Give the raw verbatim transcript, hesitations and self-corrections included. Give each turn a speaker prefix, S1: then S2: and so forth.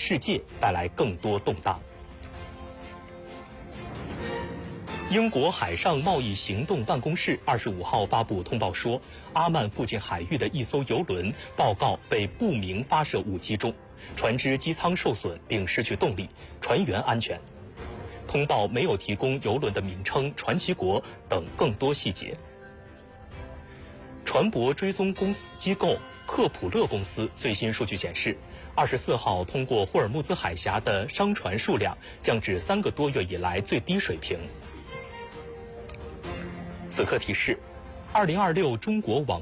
S1: 世界带来更多动荡。英国海上贸易行动办公室二十五号发布通报说，阿曼附近海域的一艘油轮报告被不明发射物击中，船只机舱受损并失去动力，船员安全。通报没有提供油轮的名称、传奇国等更多细节。船舶追踪公司机构克普勒公司最新数据显示，二十四号通过霍尔木兹海峡的商船数量降至三个多月以来最低水平。此刻提示：二零二六中国网